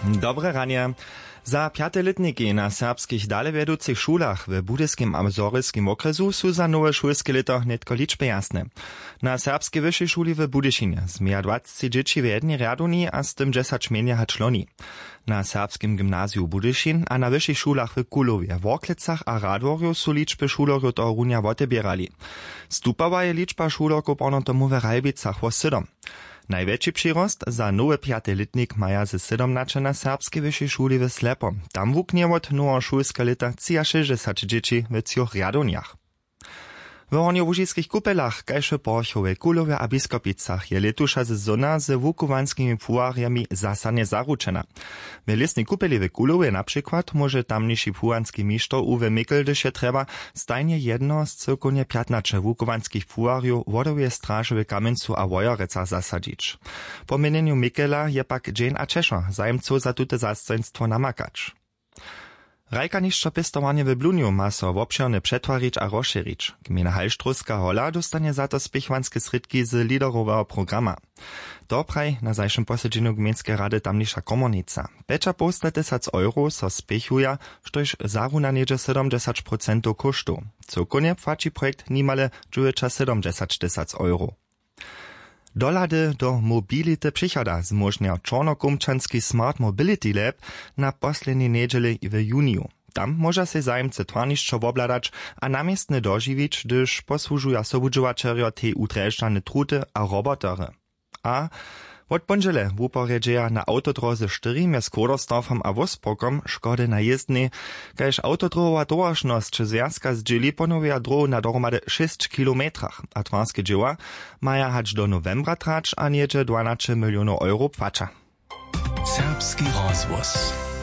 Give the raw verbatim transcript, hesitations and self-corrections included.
Dobre ranie. Za piateletniki na serbskich dalewiedúcich šulach w Budyskim a Zoryskim okresu su za nowe šulskie leto netko liczby jasne. Na serbskiej wyższej szuli w Budyszynie zmija dwadzieścia dzieci w jednej riaduni a z tym dziesięć meniaha czloni. Na serbskim gimnazju Budyszin a na wyższych szulach w Kulowie, Worklecach a Radworju su liczby szulorów to runia wotebierali. Stupała je liczba szulorków ono tomu w Rajbicach o siedem. Największy przyrost za nowy piateletnik maja ze siedemnaście na serbskiej wyższej szuli w Slepo. Tam wuknie od nowo szulskie leta sześćdziesiąt dzieci w trzech riadoniach. W horniołužiskich kupelach, kajše Porchowej, Kulowie a Biskopicach je letuša sezona z wukowanskimi pułariami zasane zaručena. W lesnej kupeli w Kulowie na przykład może tamniejszy pułanski mistrz Uwe Mikl, gdyż je trzeba stajnie jedno z cyrkonie piętnaście wukowanskich pułariów wodowie straży w Kamencu a Wojorecach zasadzić. Po mienieniu Mikela je pak Jane a Czeszo zajemców za tute zastojństwo namakać. Rajka niższo pestowanie w Bluniu ma so wobširne przetwarić a rozširić. Gmina Halštruska Hola dostanie za to spichwanskie sredki z liderového programa. To praj na zajszym posiedzeniu gminskiej rady tamniejsza komornica. Pecza po sto tysięcy euro so spichuja, štož zaruna niedzie siedemdziesiąt procent kosztu. Celkonie płaci projekt nimale dziewięćdziesiąt tysięcy euro. Dolady do mobility przychoda zmożnia czarnokumczanski Smart Mobility Lab na posledniej niedzieli w juniu. Tam może się zajemcy twarniszczo wobladać, a namiestny dożywić, gdyż posłużuja sobudźowačerjo te utreżdżane truty a robotory. A od pondziele wuporedzieja na autodroze cztery mjez Kodersdorfom a Wospokom szkody na jezdnej, kajż autodrowa towarzność związka z dzieli ponowia drohu na dohromady sześć kilometrach, a twarskie dzieła maja hać do novembra trać, a niedzie dwanaście milionów euro płacza. Serbski rozwóz.